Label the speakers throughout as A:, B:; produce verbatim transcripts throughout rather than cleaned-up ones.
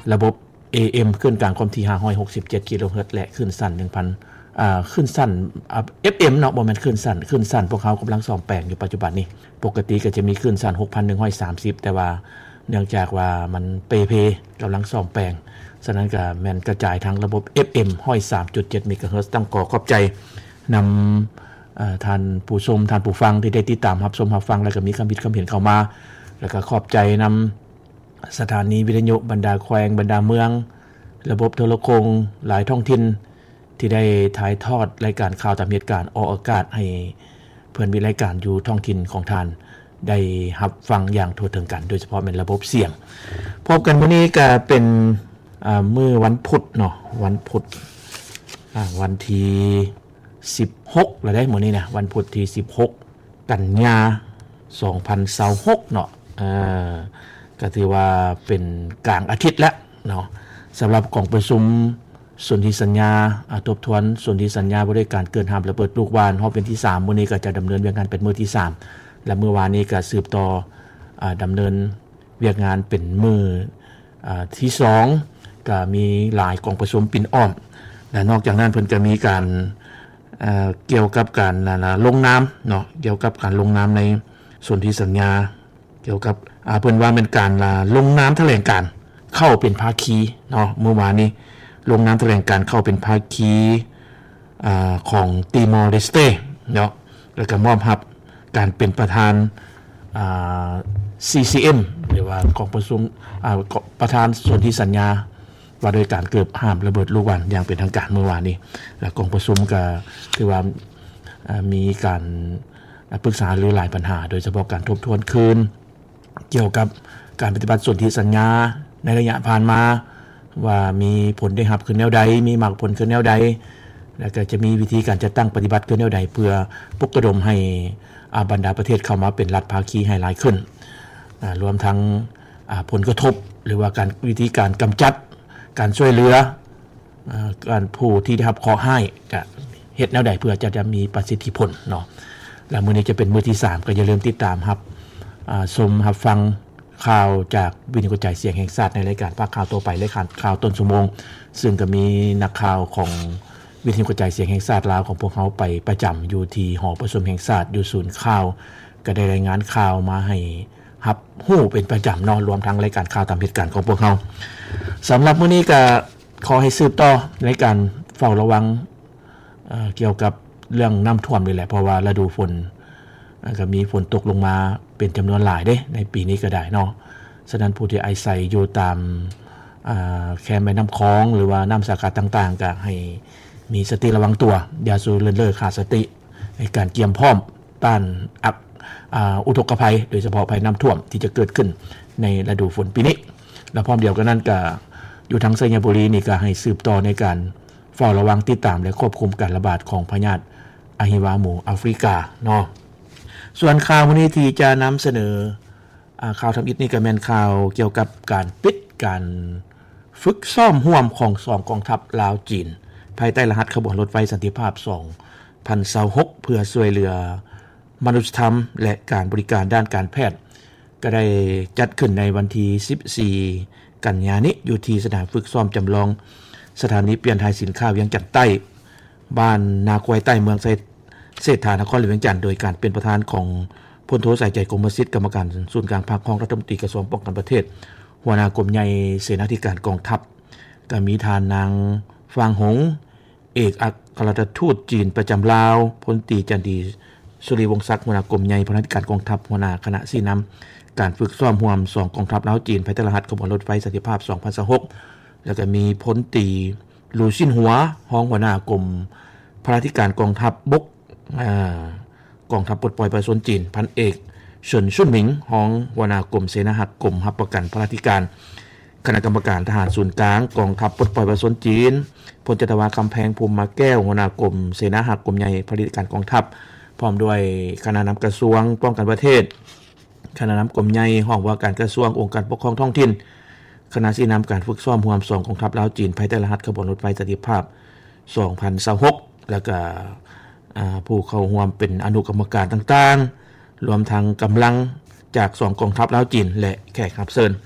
A: ระบบ เอ เอ็ม ขึ้นกลางความถี่ห้าร้อยหกสิบเจ็ดกิโลเฮิรตซ์และขึ้นสั้น หนึ่งพัน อ่าขึ้นสั้น เอฟ เอ็ม เนาะบ่แม่นขึ้นสั้นขึ้นสั้นพวกเขากำลังซ่อมแปลงอยู่ปัจจุบันนี้ปกติก็จะมีขึ้นสั้น หกพันหนึ่งร้อยสามสิบ แต่ว่าเนื่องจากว่ามันเปเพกำลังซ่อมแปลงฉะนั้นก็แม่นกระจายทางระบบ เอฟ เอ็ม หนึ่งร้อยสามจุดเจ็ด เมกะเฮิรตซ์ตั้งก่อขอบใจนำเอ่อท่านผู้ชมท่านผู้ฟังที่ได้ติดตามรับชมรับฟังแล้วก็มีคำคิดคำเห็นเข้ามาแล้วก็ขอบใจนำสถานีวิทยุบรรดาแขวงบรรดาเมืองระบบโทรคมหลายท้องถิ่นที่ได้ถ่ายทอดรายการข่าวตามเหตุการณ์ออกอากาศให้เพื่อนมีรายการอยู่ท้องถิ่นของท่านได้รับฟังอย่างทั่วถึงกันโดยเฉพาะเป็นระบบเสียงพบกันวันนี้ก็เป็นอ่ามื้อวันพุธเนาะวันพุธอ่าวันที่สิบหกแล้วได้มื้อนี้นะวันพุธที่สิบหกกันยายนสองพันยี่สิบหกเนาะเอ่อก็ถือว่าเป็นกลางอาทิตย์แล้วเนาะสำหรับกองประชุมส่วนที่สัญญาทบทวนส่วนที่สัญญาบริการเกินห้ามระเบิดลูกวานรอบเป็นที่สามมื้อนี้ก็จะดำเนินเวียกงานเป็นมื้อที่สามและเมื่อวานนี้ก็สืบต่ออ่าดำเนินเวียกงานเป็นมื้ออ่าที่สองก็มีหลายกองประชุมปิ่นอ้อมและนอกจากนั้นเพิ่นก็มีการเอ่อเกี่ยวกับการลงนามเนาะเกี่ยวกับการลงนามในส่วนที่สัญญาเกี่ยวกับอ่าเพิ่นว่าเป็นการลงนามแถลงการเข้าเป็นภาคีเนาะเมื่อวานนี้ลงนามแถลงการเข้าเป็นภาคีอ่าของติมอร์เลสเตเนาะแล้วก็มอบรับการเป็นประธานอ่า ซี ซี เอ็ม หรือว่าของประชุมอ่าประธานส่วนที่สัญญาว่าโดยการเกิดห้ามระเบิดลูกวานอย่างเป็นทางการเมื่อวานนี้และกองประชุมก็ถือว่ามีการปรึกษาหรือหลายปัญหาโดยเฉพาะการทบทวนคืนเกี่ยวกับการปฏิบัติส่วนที่สัญญาในระยะผ่านมาว่ามีผลได้รับคือแนวใดมีมากผลคือแนวใดแล้วก็จะมีวิธีการจัดตั้งปฏิบัติคือแนวใดเพื่อปลุกระดมให้อาบรรดาประเทศเข้ามาเป็นรัฐภาคีให้หลายขึ้นรวมทั้งผลกระทบหรือว่าการวิธีการกำจัดการช่วยเหลือการผู้ที่ได้รับขอให้จะเฮ็ดแนวใดเพื่อจะจะมีประสิทธิผลเนาะแล้วมื้อนี้จะเป็นมื้อที่สามก็อย่าลืมติดตามครับอ่าชมรับฟังข่าวจากวิทยุกระจายเสียงแห่งชาติในรายการภาคข่าวต่อไปรายการข่าวต้นชั่วโมงซึ่งก็มีนักข่าวของวิทยุกระจายเสียงแห่งชาติลาวของพวกเขาไปประจำอยู่ที่หอประชุมแห่งชาติอยู่ศูนย์ข่าวก็ได้รายงานข่าวมาให้รับรู้เป็นประจำเนาะรวมทั้งรายการข่าวตามเหตุการณ์ของพวกเขาสำหรับมื้อนี้ก็ขอให้สืบต่อในการเฝ้าระวัง เอ่อเกี่ยวกับเรื่องน้ำท่วมนี่แหละเพราะว่าฤดูฝนก็มีฝนตกลงมาเป็นจำนวนหลายเด้ในปีนี้ก็ได้เนาะฉะนั้นผู้ที่อาศัยอยู่ตามอ่าแคมแม่น้ำคลองหรือว่าน้ำสาขาต่างๆก็ให้มีสติระวังตัวอย่าสูญเลินเล่อขาดสติในการเตรียมพร้อมต้านอักอ่าอุทกภัยโดยเฉพาะภัยน้ำท่วมที่จะเกิดขึ้นในฤดูฝนปีนี้และพร้อมเดียวกันนั้นก็อยู่ทางไชยบุรีนี่ก็ให้สืบต่อในการเฝ้าระวังติดตามและควบคุมการระบาดของพยาธิอะฮิวาหมูแอฟริกาเนาะส่วนข่าววันนี้ที่จะนำเสนออ่าข่าวทำอิฐนี่ก็แม่นข่าวเกี่ยวกับการปิดการฝึกซ้อมร่วมของสองกองทัพลาวจีนภายใต้รหัสขบวนรถไฟสันติภาพสองพันยี่สิบหกเพื่อช่วยเหลือมนุษยธรรมและการบริการด้านการแพทย์ก็ได้จัดขึ้นในวันที่สิบสี่กันยายนนี้อยู่ที่สถานฝึกซ้อมจำลองสถานีเปลี่ยนถ่ายสินค้าเวียงจันทน์ใต้บ้านนาควยใต้เมืองเศรษฐานครหลวงเวียงจันทน์โดยการเป็นประธานของพลโทสายใจกรมศิษย์กรรมการศูนย์กลางภาคของรัฐมนตรีกระทรวงป้องกันประเทศหัวหน้ากรมใหญ่เสนาธิการกองทัพก็มีทานนางฟางหงเอกอัครราชทูตจีนประจำลาวพลตรีจันดีสุริวงศ์ศักดิ์หัวหน้ากรมใหญ่พนักงานกองทัพหัวหน้าคณะสี่นำการฝึกซ้อมร่วมสองกองทัพลาวจีนภายใต้รหัสขบวนรถไฟสันติภาพสองพันยี่สิบหกแล้วก็มีพลตรีลูซินหัวห้องหัวหน้ากรมพระราชการกองทัพบกอ่ากองทัพปลดปล่อยประชาชนจีนพันเอกเฉินชุนหมิงห้องหัวหน้ากรมเสนาหักกรมรับประกันพระราชการคณะกรรมการทหารศูนย์กลางกองทัพปลดปล่อยประชาชนจีนพลจัตวาคำแพงภูมิมาแก้วหัวหน้ากรมเสนาหักกรมใหญ่พระราชการกองทัพพร้อมด้วยคณะนำกระทรวงป้องกันประเทศคณะนำกรมใหญ่ห้องว่าการกระทรวงองค์การปกครองท้องถิ่นคณะที่นำการฝึกซ้อมร่วมสองกองทัพลาวจีนภายใต้รหัสขบวนรถไฟสันติภาพสองพันยี่สิบหกแล้วก็ผู้เข้าร่วมเป็นอนุกรรมการต่างๆรวมทั้งกำลังจากสองกองทัพลาวจีนและแขกรับเชิญ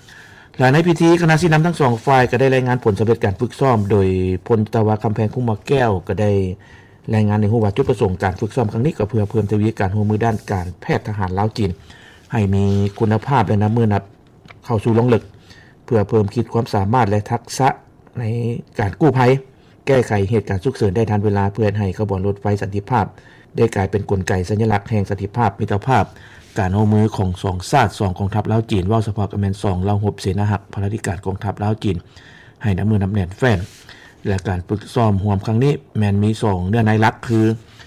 A: และในพิธีคณะสินำทั้งสองฝ่ายก็ได้รายงานผลสำเร็จการฝึกซ้อมโดยพลตวาคำแพงคุ้มมาแก้วก็ได้รายงานในหัวว่าจุดประสงค์การฝึกซ้อมครั้งนี้ก็เพื่อเพิ่มทวีการร่วมมือด้านการแพทย์ทหารลาวจีนให้มีคุณภาพและนำมือนับเข้าสู่ลงลึกเพื่อเพิ่มขีดความสามารถและทักษะในการกู้ภัยแก้ไขเหตุการณ์ฉุกเฉินได้ทันเวลาเพื่อให้ขบวนรถไฟสันติภาพได้กลายเป็นกลไกสัญลักษณ์แห่งสันติภาพมิตรภาพการร่วมมือของสองชาติสองกองทัพลาวจีนว่าเฉพาะกับแม่นสองเราหบเสนาหักภารกิจการกองทัพลาวจีนให้นำมือนำแน่นแฟ้นและการฝึกซ้อมร่วมครั้งนี้แม่นมีสองเนื้อในหลักคือ